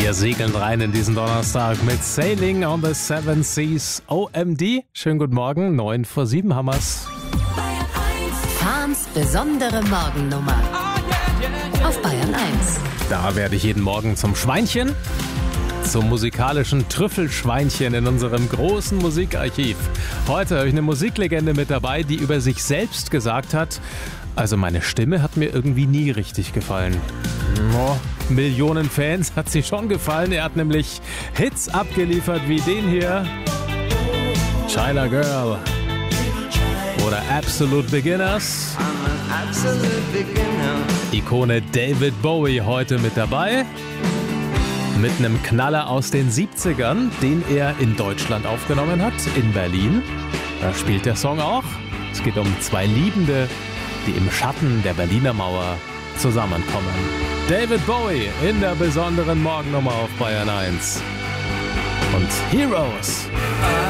Wir segeln rein in diesen Donnerstag mit Sailing on the Seven Seas OMD. Schönen guten Morgen, 7:09 haben wir's. Farms besondere Morgennummer auf Bayern 1. Da werde ich jeden Morgen zum Schweinchen, zum musikalischen Trüffelschweinchen in unserem großen Musikarchiv. Heute habe ich eine Musiklegende mit dabei, die über sich selbst gesagt hat, also meine Stimme hat mir irgendwie nie richtig gefallen. Millionen Fans hat sie schon gefallen. Er hat nämlich Hits abgeliefert wie den hier. China Girl oder Absolute Beginners. Ikone David Bowie heute mit dabei. Mit einem Knaller aus den 70ern, den er in Deutschland aufgenommen hat, in Berlin. Da spielt der Song auch. Es geht um zwei Liebende, die im Schatten der Berliner Mauer zusammenkommen. David Bowie in der besonderen Morgennummer auf Bayern 1. Und Heroes.